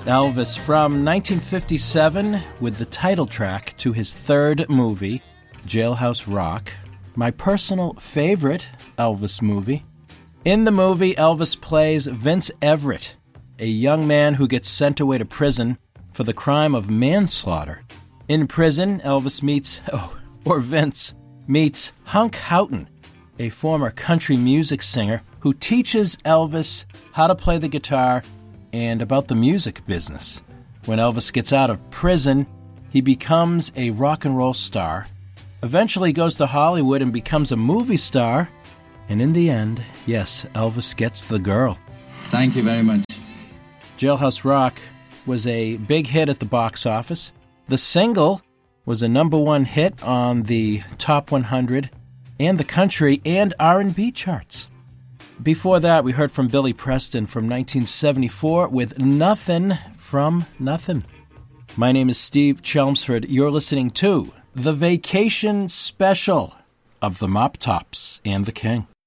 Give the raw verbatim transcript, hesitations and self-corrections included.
Elvis from nineteen fifty-seven with the title track to his third movie, Jailhouse Rock, my personal favorite Elvis movie. In the movie, Elvis plays Vince Everett, a young man who gets sent away to prison for the crime of manslaughter. In prison, Elvis meets, oh, or Vince, meets Hunk Houghton, a former country music singer who teaches Elvis how to play the guitar and about the music business. When Elvis gets out of prison, he becomes a rock and roll star, eventually goes to Hollywood and becomes a movie star, and in the end, yes, Elvis gets the girl. Thank you very much. Jailhouse Rock was a big hit at the box office. The single was a number one hit on the Top one hundred and the country and R and B charts. Before that, we heard from Billy Preston from nineteen seventy-four with Nothing from Nothing. My name is Steve Chelmsford. You're listening to the Vacation Special of the Mop Tops and the King.